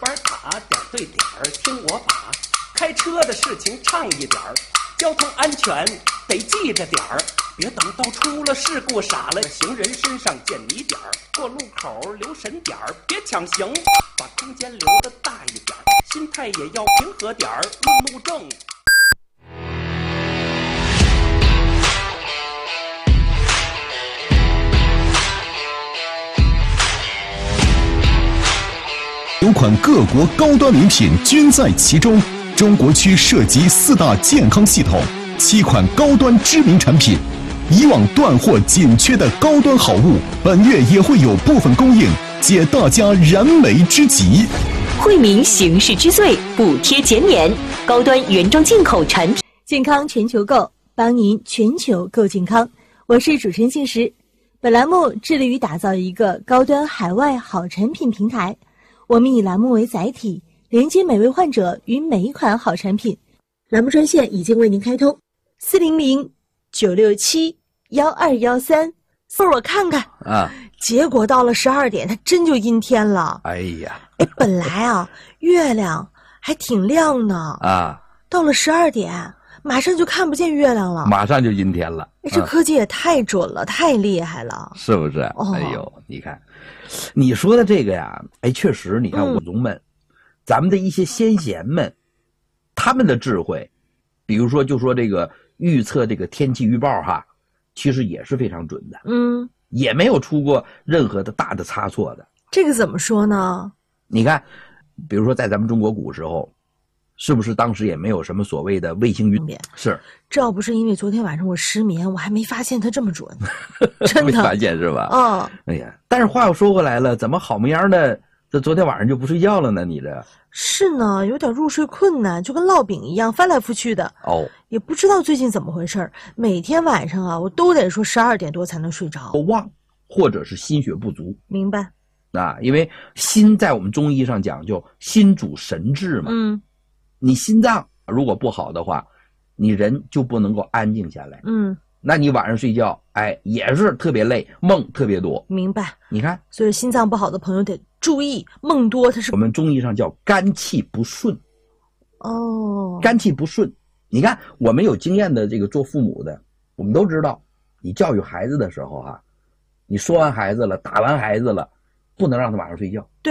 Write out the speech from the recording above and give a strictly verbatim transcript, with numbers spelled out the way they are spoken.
板卡，点对点儿听我把，开车的事情唱一点儿，交通安全得记着点儿，别等到出了事故傻了，行人身上见泥点儿，过路口留神点儿，别抢行，把空间留得大一点儿，心态也要平和点儿，路怒症。 九款各国高端名品均在其中，中国区涉及四大健康系统，七款高端知名产品。以往断货紧缺的高端好物，本月也会有部分供应，解大家燃眉之急。 惠民形势之最，补贴减免，高端原装进口产品， 健康全球购，帮您全球购健康。我是主持人杏石，本栏目致力于打造一个高端海外好产品平台。我们以栏目为载体，连接每位患者与每一款好产品。栏目专线已经为您开通，四零零九六七幺二幺三。送我看看啊！ 结果到了十二点，它真就阴天了。 哎呀， 哎，本来啊，月亮还挺亮呢啊， 到了十二点，马上就看不见月亮了， 马上就阴天了。 哎，这科技也太准了，啊、太厉害了， 是不是？ 哦、 哎呦，你看。你说的这个呀，哎，确实，你看我龙们、嗯，咱们的一些先贤们，他们的智慧，比如说就说这个预测这个天气预报哈，其实也是非常准的， 嗯， 也没有出过任何的大的差错的。 这个怎么说呢？ 你看，比如说在咱们中国古时候，是不是当时也没有什么所谓的卫星云？是， 这要不是因为昨天晚上我失眠，我还没发现它这么准，真的没发现是吧？ 嗯， 哎呀，但是话又说回来了，怎么好模样的这昨天晚上就不睡觉了呢？你这是呢，有点入睡困难，就跟烙饼一样翻来覆去的。 哦， 也不知道最近怎么回事，每天晚上啊，我都得说十二点多才能睡着。 忘，或者是心血不足。 明白。 啊，因为心在我们中医上讲究心主神志嘛。 嗯。 你心脏如果不好的话，你人就不能够安静下来。 嗯， 那你晚上睡觉，哎，也是特别累，梦特别多。 明白。 你看， 所以心脏不好的朋友得注意，梦多它是我们中医上叫肝气不顺。 哦， 肝气不顺。你看，我们有经验的这个做父母的，我们都知道，你教育孩子的时候哈、啊，你说完孩子了，打完孩子了，不能让他晚上睡觉。 对。